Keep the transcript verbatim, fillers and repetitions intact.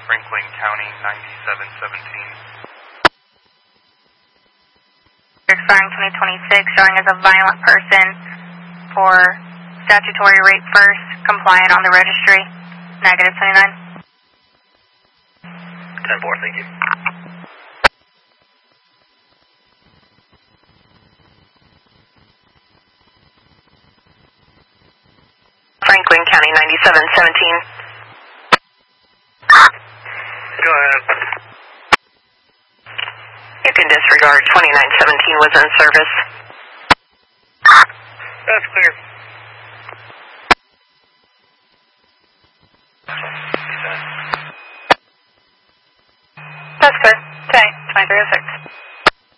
Franklin County ninety-seven seventeen. Expiring twenty twenty-six, showing as a violent person for statutory rape first, compliant on the registry, negative twenty-nine. ten four, thank you. Franklin County ninety-seven seventeen. Go ahead. You can disregard twenty-nine seventeen was in service. That's clear. That's clear. Okay, twenty-three oh six.